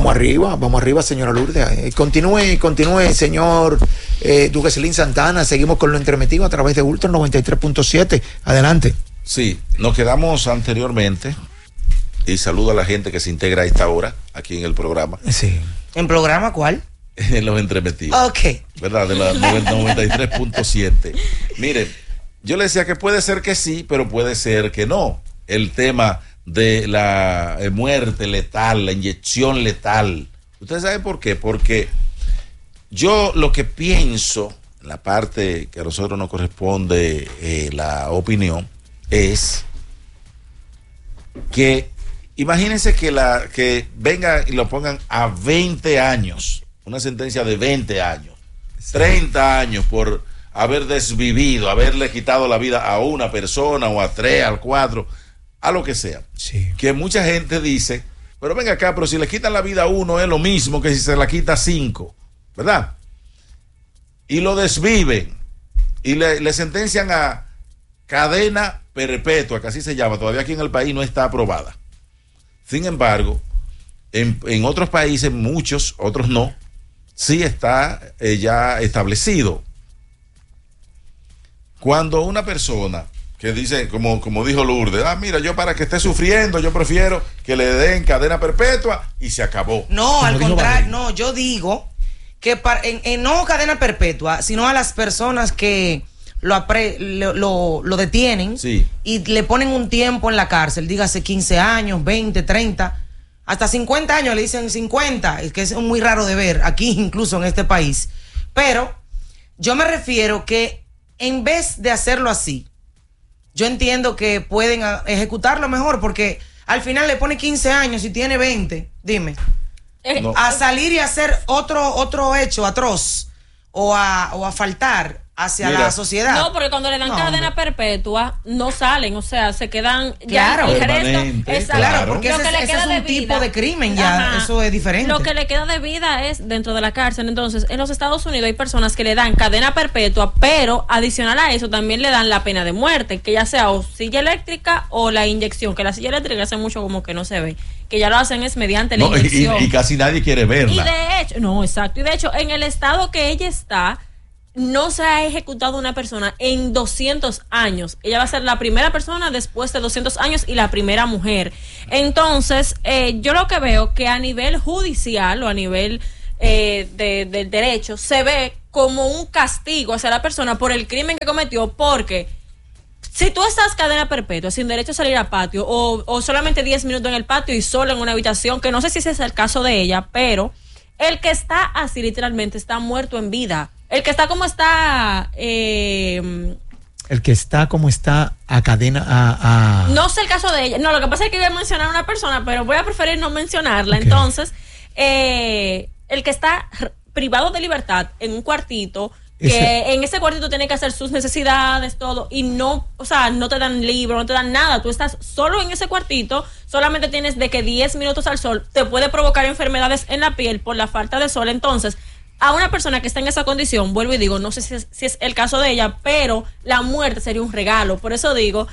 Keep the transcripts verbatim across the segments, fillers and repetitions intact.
vamos arriba, vamos arriba, señora Lourdes. Eh, continúe, continúe, señor eh, Duqueselín Santana. Seguimos con lo entremetido a través de Ultra noventa y tres punto siete. Adelante. Sí, nos quedamos anteriormente, y saludo a la gente que se integra a esta hora aquí en el programa. Sí. ¿En programa cuál? En los entremetidos. Ok. ¿Verdad? De la noventa y tres punto siete. Miren, yo le decía que puede ser que sí, pero puede ser que no. El tema de la eh, muerte letal, la inyección letal. ¿Ustedes saben por qué? Porque yo lo que pienso, en la parte que a nosotros nos corresponde eh, la opinión, es que imagínense que, la, que venga y lo pongan a veinte años, una sentencia de veinte años, treinta años por haber desvivido, haberle quitado la vida a una persona o a tres, al cuatro, a lo que sea. Sí. Que mucha gente dice, pero venga acá, pero si le quitan la vida a uno es lo mismo que si se la quita a cinco, ¿verdad? Y lo desviven y le, le sentencian a cadena perpetua, que así se llama, todavía aquí en el país no está aprobada. Sin embargo, en, en otros países, muchos, otros no, sí está eh, ya establecido. Cuando una persona que dice, como, como dijo Lourdes, ah, mira, yo para que esté sufriendo, yo prefiero que le den cadena perpetua y se acabó. No, al contrario, no, yo digo que para, en, en no cadena perpetua, sino a las personas que lo, apre, lo, lo, lo detienen, sí, y le ponen un tiempo en la cárcel, dígase quince años, veinte, treinta, hasta cincuenta años, le dicen cincuenta, es que es muy raro de ver aquí, incluso en este país. Pero yo me refiero que en vez de hacerlo así, yo entiendo que pueden ejecutarlo mejor, porque al final le pone quince años y tiene veinte, dime, no. A salir y hacer otro, otro hecho atroz o a, o a faltar hacia Mira. la sociedad. No, porque cuando le dan no, cadena hombre. perpetua no salen, o sea, se quedan claro, ya resto, es, claro, porque ese, ese es un tipo vida. de crimen ya, Ajá. eso es diferente. Lo que le queda de vida es dentro de la cárcel. Entonces, en los Estados Unidos hay personas que le dan cadena perpetua, pero adicional a eso también le dan la pena de muerte, que ya sea o silla eléctrica o la inyección, que la silla eléctrica hace mucho como que no se ve, que ya lo hacen es mediante la no, inyección. Y, y casi nadie quiere verla. Y de hecho, no, exacto, y de hecho, en el estado que ella está, no se ha ejecutado una persona en doscientos años. Ella va a ser la primera persona después de doscientos años y la primera mujer. Entonces, eh, yo lo que veo que a nivel judicial o a nivel eh, de, del derecho se ve como un castigo hacia la persona por el crimen que cometió, porque si tú estás cadena perpetua sin derecho a salir a patio o, o solamente diez minutos en el patio y solo en una habitación, que no sé si ese es el caso de ella, pero el que está así literalmente está muerto en vida. El que está como está... Eh, el que está como está a cadena... A, a... No sé el caso de ella. No, lo que pasa es que iba a mencionar a una persona, pero voy a preferir no mencionarla. Okay. Entonces, eh, el que está privado de libertad en un cuartito, que ese... en ese cuartito tiene que hacer sus necesidades, todo, y no, o sea, no te dan libro, no te dan nada. Tú estás solo en ese cuartito, solamente tienes de que diez minutos al sol, te puede provocar enfermedades en la piel por la falta de sol. Entonces, a una persona que está en esa condición, vuelvo y digo, no sé si es, si es el caso de ella, pero la muerte sería un regalo. Por eso digo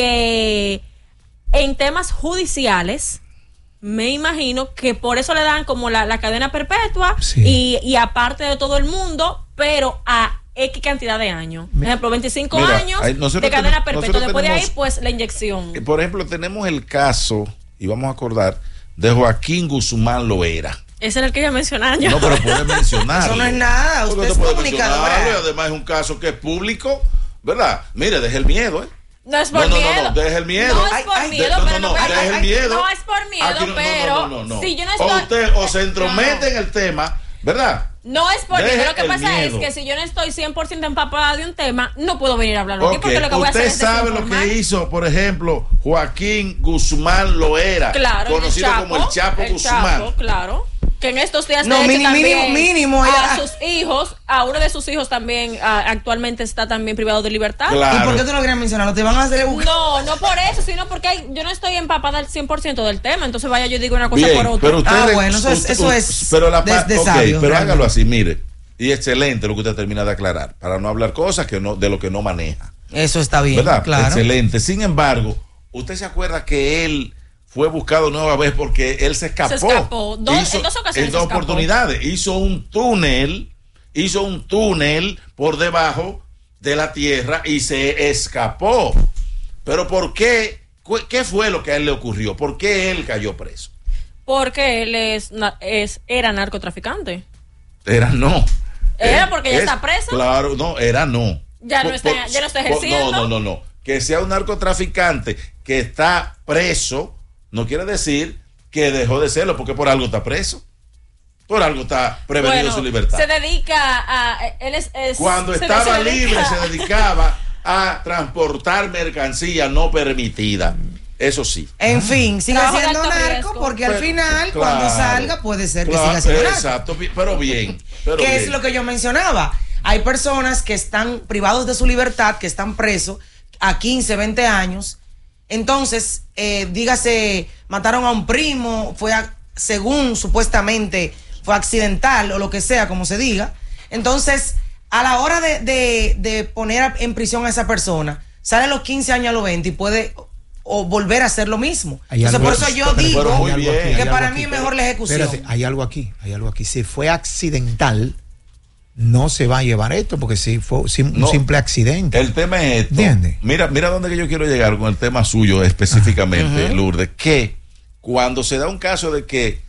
que en temas judiciales, me imagino que por eso le dan como la, la cadena perpetua, sí. y, y aparte de todo el mundo, pero a X cantidad de años. Por ejemplo, veinticinco Mira, años hay, de cadena perpetua. Después tenemos, de ahí, pues, la inyección. Por ejemplo, tenemos el caso, y vamos a acordar, de Joaquín Guzmán Loera. Ese era el que iba a mencionar yo. No, pero puedes mencionarlo. Eso no es nada, usted es comunicadora. Y además es un caso que es público, ¿verdad? Mire, deje el miedo, ¿eh? No es por no, miedo. No, no, no, deje el miedo. No es por ay, miedo, de, pero no, no, no, no, deje el miedo. No es por miedo, Aquí, no, pero no, no, no, no. si yo no estoy... O usted o se entromete no. en el tema, ¿verdad? No es por miedo, lo que pasa miedo. es que si yo no estoy cien por ciento empapada de un tema, no puedo venir a hablarlo okay. aquí, porque lo que voy a hacer es usted sabe lo que hizo, por ejemplo, Joaquín Guzmán Loera, claro, conocido el Chapo, como el Chapo el Guzmán. Chapo, claro. Que en estos días no, de mínimo, también mínimo, a sus hijos, a uno de sus hijos también a, actualmente está también privado de libertad. Claro. ¿Y por qué tú no querías mencionarlo? ¿Te van a hacer un... No, no por eso, sino porque hay, yo no estoy empapada al cien por ciento del tema, entonces vaya yo digo una cosa Bien, por otra. Pero usted, ah, bueno, eso es, eso es pero la de, de okay, sabio, pero realmente. hágalo así, mire, y excelente lo que usted termina de aclarar, para no hablar cosas que no, de lo que no maneja. Eso está bien, ¿verdad? claro. Excelente. Sin embargo, usted se acuerda que él fue buscado nueva vez porque él se escapó. Se escapó. Dos, hizo, en dos ocasiones. En dos se escapó. oportunidades. Hizo un túnel, hizo un túnel por debajo de la tierra y se escapó. Pero ¿por qué? ¿Qué fue lo que a él le ocurrió? ¿Por qué él cayó preso? Porque él es, es era narcotraficante. Era no. Era porque ya es, está preso. Claro, no, era no. Ya no por, está, por, ya no está ejerciendo. No, no, no, no. Que sea un narcotraficante que está preso, no quiere decir que dejó de serlo, porque por algo está preso. Por algo está prevenido bueno, su libertad. Se dedica a. Él es, es, Cuando se estaba dedica, libre, se dedicaba a transportar mercancía no permitida. Eso sí. En fin, sigue Trabajo de siendo alto narco riesgo. porque al Pero, final, claro, cuando salga, puede ser que claro, siga siendo narco. exacto, pero bien. Pero que bien. es lo que yo mencionaba. Hay personas que están privados de su libertad, que están presos a quince, veinte años. Entonces, eh, dígase, mataron a un primo, fue a, según supuestamente fue accidental o lo que sea, como se diga. Entonces, a la hora de, de, de poner en prisión a esa persona, sale a los quince años, a los veinte y puede o volver a hacer lo mismo. Hay Entonces, algo- por eso yo pero- digo pero muy bien, bien, que hay algo para aquí. mí es mejor la ejecución. Espérate, hay algo aquí, hay algo aquí. Si fue accidental, no se va a llevar esto, porque si fue sim- un No, simple accidente. El tema es esto. ¿Entiendes? Mira, mira dónde que yo quiero llegar con el tema suyo específicamente, Ajá. Lourdes, que cuando se da un caso de que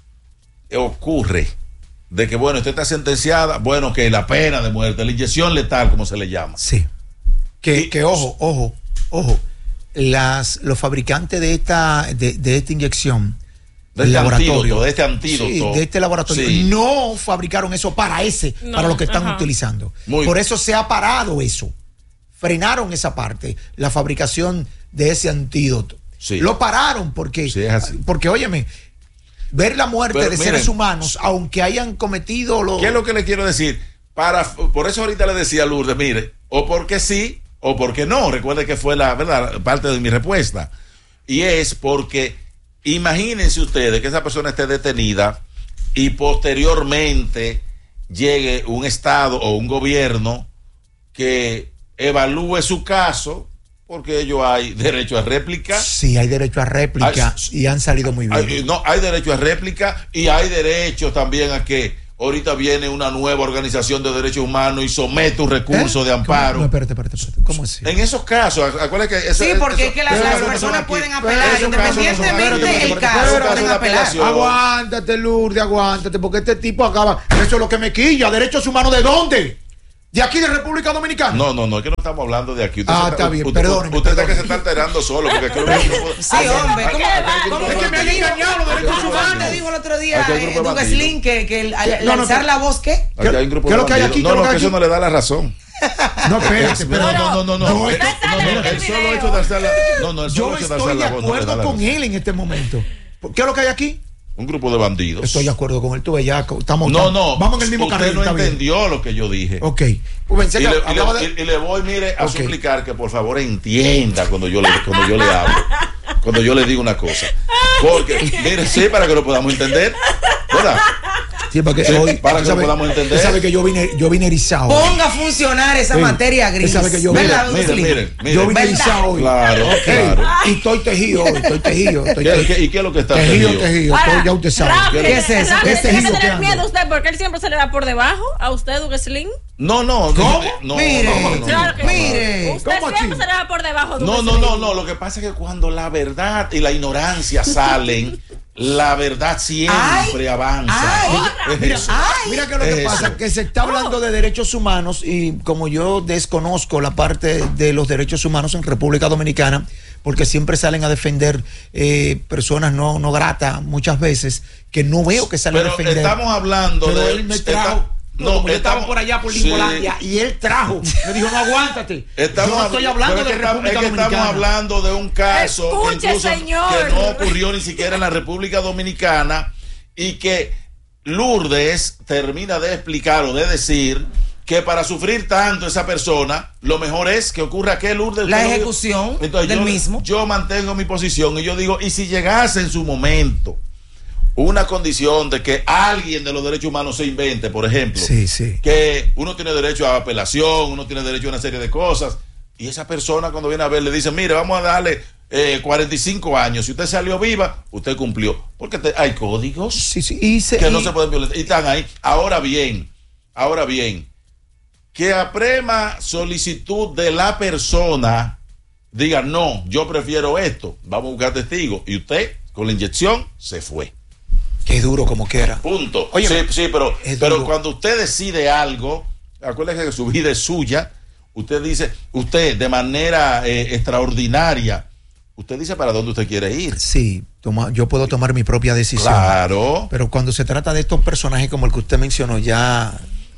ocurre, de que bueno, usted está sentenciada, bueno, que la pena de muerte, la inyección letal, como se le llama. Sí. Que, Y- que ojo, ojo, ojo. Las, los fabricantes de esta, de, de esta inyección, De el este laboratorio, antídoto, de este antídoto. sí, de este laboratorio, Sí. no fabricaron eso para ese, No, para lo que están ajá. utilizando. Muy Por bien. eso se ha parado eso. Frenaron esa parte, la fabricación de ese antídoto. Sí. Lo pararon porque, Sí, es así. porque óyeme, ver la muerte Pero de miren, seres humanos, aunque hayan cometido lo... ¿Qué es lo que le quiero decir? Para, por eso ahorita le decía a Lourdes, mire, o porque sí, o porque no. Recuerde que fue la verdad parte de mi respuesta. Y es porque imagínense ustedes que esa persona esté detenida y posteriormente llegue un estado o un gobierno que evalúe su caso, porque ellos hay derecho a réplica. Sí, hay derecho a réplica Ay, y han salido muy bien. Hay, no, hay derecho a réplica y hay derecho también a que ahorita viene una nueva organización de derechos humanos y somete un recurso ¿Eh? de amparo. ¿Cómo? No, espérate, espérate, espérate. ¿Cómo así? En esos casos, acuérdense que eso- Sí, porque eso- es que las, esos las casos no personas son aquí. pueden Pero apelar, esos casos no son aquí. independientemente Espérate, del espérate, caso, esos pueden casos de apelar. apelación. Aguántate, Lourdes, aguántate, porque este tipo acaba. Eso es lo que me quilla. ¿Derechos humanos de dónde? ¿De aquí de República Dominicana? No, no, no, es que no estamos hablando de aquí. Usted Ah, se está bien, usted, perdóneme, Usted está que perdóneme. se está alterando solo. Porque creo que Sí, hombre, ¿cómo, ¿cómo Es que me han engañado los derechos ¿cómo humanos. te dijo el otro día Aquí hay un grupo eh, de Duque bandidos. Slim que, que el- al, al No, no, alzar pero- la voz, ¿qué? Aquí hay un grupo ¿Qué es de lo que hay bandidos. aquí? ¿Qué No, es lo no, que hay que eso aquí? no le da la razón. No, espérate, No, espérate. no, no, no, no. No, el- esto- no, no, el solo hecho de alzar la No, no, el Yo solo hecho de estoy alzar de la voz no le da acuerdo la con razón. él en este momento. ¿Qué es lo que hay aquí? Un grupo de bandidos. Estoy de acuerdo con él. Tú ves, ya estamos. No, no. Vamos en el mismo usted carril. no está bien. entendió lo que yo dije. Ok. Pues pensé Y que le, y hablaba le- de- y le voy, mire, a Ok. suplicar que por favor entienda cuando yo le, cuando yo le hablo, cuando yo le digo una cosa. Porque, mire, sí, para que lo podamos entender, ¿verdad? Sí, porque Sí, hoy, para tú que lo sabes- podamos entender. tú sabes que yo vine, yo vine erizado. Ponga a funcionar esa Sí. materia gris. Usted sabe que yo- ¿Verdad, Mire, Duque Slim? mire, mire. Yo vine ¿Verdad? erizado hoy. Claro, Ok. claro. Y estoy tejido hoy, estoy tejido. Estoy ¿Qué- tejido. qué- ¿Y qué es lo que está Tejido, tejido? tejido. Ahora, Estoy- ya usted sabe. Rafi, ¿Qué es eso? Rafi, ¿Qué es tiene que tejido que tener anda? miedo usted porque él siempre se le da por debajo a usted, Duque Slim. No, no, ¿Cómo? no, Mire, no, no, Claro que no, mire. Usted ¿Cómo siempre así? se le da por debajo, Duque No, no, Slim. no, no. Lo que pasa es que cuando la verdad y la ignorancia salen, la verdad siempre Ay, avanza. ay, Es Mira, eso. Ay. mira que lo que Eso. pasa, que se está hablando de derechos humanos y como yo desconozco la parte de los derechos humanos en República Dominicana, porque siempre salen a defender eh, personas no, no gratas muchas veces, que no veo que salen a Pero defender. estamos hablando Pero de. él me está- trajo. No, como yo estaba estamos- por allá por sí. Lingolandia y él trajo. Me dijo, no aguántate. Estamos, yo estoy hablando pero de es que estamos- República es que Dominicana. estamos hablando de un caso que, Escuche, incluso señor. que no ocurrió ni siquiera en la República Dominicana y que Lourdes termina de explicar o de decir que para sufrir tanto esa persona, lo mejor es que ocurra que Lourdes... La usted lo- ejecución Entonces, del yo, mismo. Yo mantengo mi posición y yo digo, y si llegase en su momento una condición de que alguien de los derechos humanos se invente, por ejemplo, Sí, sí. que uno tiene derecho a apelación, uno tiene derecho a una serie de cosas, y esa persona cuando viene a ver le dice, mire, vamos a darle eh, cuarenta y cinco años. Si usted salió viva, usted cumplió. Porque te, hay códigos sí, sí, y se, que y, no se pueden violentar. Y están ahí. Ahora bien, ahora bien, que aprema solicitud de la persona, diga, no, yo prefiero esto, vamos a buscar testigos. Y usted, con la inyección, se fue. Qué duro como quiera. Punto. Oye, sí, sí, pero, pero duro. cuando usted decide algo, acuérdese que su vida es suya. Usted dice, usted de manera eh, extraordinaria, usted dice para dónde usted quiere ir. Sí, toma, yo puedo tomar mi propia decisión. Claro. Pero cuando se trata de estos personajes como el que usted mencionó, ya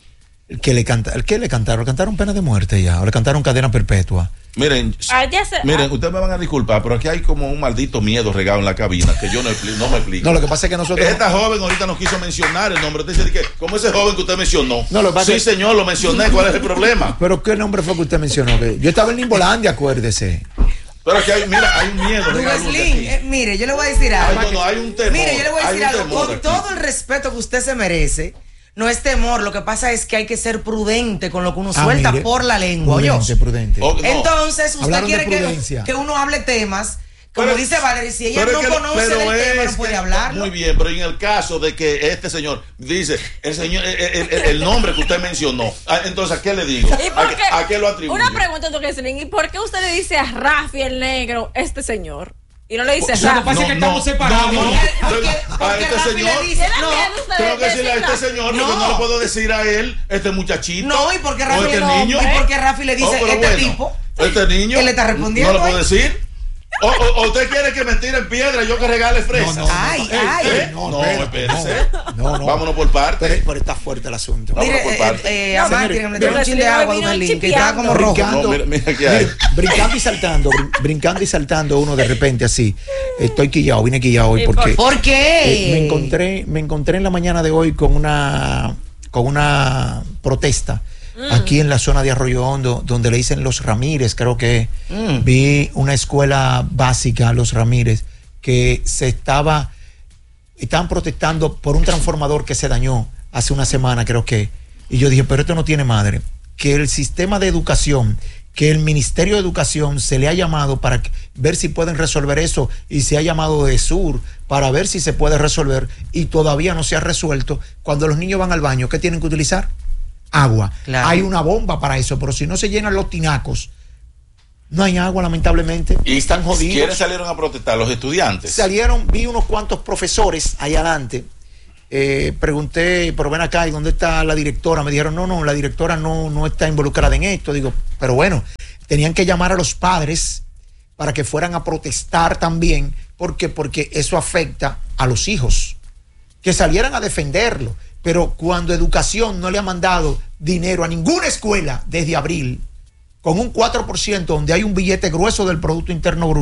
el que le canta, el que le cantaron, le cantaron pena de muerte ya, o le cantaron cadena perpetua. Miren, Ah, ya sé. miren, Ah. ustedes me van a disculpar, pero aquí hay como un maldito miedo regado en la cabina que yo no, expli- no me explico. No, lo que pasa es que nosotros Esta joven ahorita no quiso mencionar el nombre. Usted dice que, como ese joven que usted mencionó. No, lo que pasa sí, es- señor, lo mencioné. ¿Cuál es el problema? Pero ¿qué nombre fue que usted mencionó? Que yo estaba en Limbolandia, acuérdese. Pero aquí hay, mira, hay un miedo regado Rubeslin, aquí. eh, mire, yo le voy a decir Ay, algo. no, no, hay un temor. Mire, yo le voy a hay decir un algo. temor Con aquí. todo el respeto que usted se merece, no es temor. Lo que pasa es que hay que ser prudente con lo que uno Ah, suelta mire, por la lengua. Prudente, ¿oyó? prudente. Oh, no. Entonces, usted Hablaron de quiere que, prudencia. que uno hable temas. Como Pero- dice Valerie, si ella pero no es que- conoce pero del tema, es no puede que- hablarlo. Muy bien, pero en el caso de que este señor dice el señor el, el- el- el nombre que usted mencionó, ah, entonces ¿a qué le digo? ¿Y por ¿A, qué? qué- a qué lo atribuye? Una pregunta, doctor Kesselin, ¿y por qué usted le dice a Rafi el negro este señor? Y no le dice Lo que Rafi. pasa es que estamos separados. No, no, Porque- no. porque- a porque este Rafi le señor dice- ¿Qué no, le miedo usted tengo de que decirle a decirla? este señor No. porque no le puedo decir a él, este muchachito. No, y porque Rafi o este le- niño. y porque Rafi le dice, Oh, pero este bueno, tipo, este niño. él le está respondiendo, No lo puedo ¿eh? decir. O, o- o usted quiere que me tire en piedra, yo que regale fresas. No, no, Ay, no, ay. ¿Eh? no, No, espérate, espérese. no, no. Vámonos por partes. Pero, pero está fuerte el asunto. Vamos. mire, por eh, parte. eh, a Martín, Señores, le tengo un chin de mira, agua, vino don Berlín, que está chipeando. como rojo. Brincando, No, mira, mira qué hay. mire, brincando y saltando, brin- brincando y saltando uno de repente así. Estoy quillado, vine quillado hoy ¿Y porque ¿Por qué? eh, me encontré, me encontré en la mañana de hoy con una con una protesta aquí en la zona de Arroyo Hondo, donde le dicen Los Ramírez, creo que Mm. vi una escuela básica, Los Ramírez, que se estaba, estaban protestando por un transformador que se dañó hace una semana, creo que, y yo dije, pero esto no tiene madre, que el sistema de educación, que el Ministerio de Educación se le ha llamado para que- ver si pueden resolver eso, y se ha llamado de Sur para ver si se puede resolver, y todavía no se ha resuelto. Cuando los niños van al baño, ¿qué tienen que utilizar? Agua. Claro. Hay una bomba para eso, pero si no se llenan los tinacos, no hay agua, lamentablemente, y están jodidos. ¿Quiénes salieron a protestar? Los estudiantes. Salieron, vi unos cuantos profesores ahí adelante. Eh, pregunté, pero ven acá, ¿y dónde está la directora? Me dijeron, no, no, la directora no, no está involucrada en esto. Digo, pero bueno, tenían que llamar a los padres para que fueran a protestar también, porque, porque eso afecta a los hijos, que salieran a defenderlo. Pero cuando Educación no le ha mandado dinero a ninguna escuela desde abril, con un cuatro por ciento, donde hay un billete grueso del Producto Interno Bruto,